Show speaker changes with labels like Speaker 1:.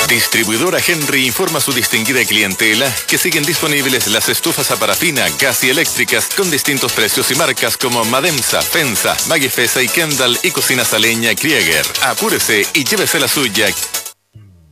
Speaker 1: Distribuidora Henry informa a su distinguida clientela que siguen disponibles las estufas a parafina, gas y eléctricas con distintos precios y marcas como Mademsa, Pensa, Magifesa y Kendall y cocinas a leña Krieger. Apúrese y llévese la suya.